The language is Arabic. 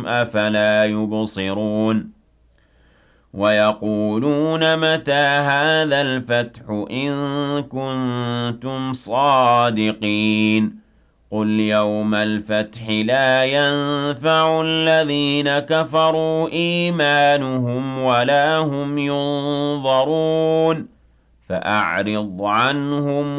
أَنفُسَهُمْ ۚ أَفَلَا يُبْصِرُونَ وَيَقُولُونَ مَتَىٰ هَٰذَا الْفَتْحُ إِن كُنتُمْ صَادِقِينَ قُلْ يَوْمَ الْفَتْحِ لَا يَنفَعُ الَّذِينَ كَفَرُوا إِيمَانُهُمْ وَلَا هُمْ يُنظَرُونَ فَأَعْرِضْ عَنْهُمْ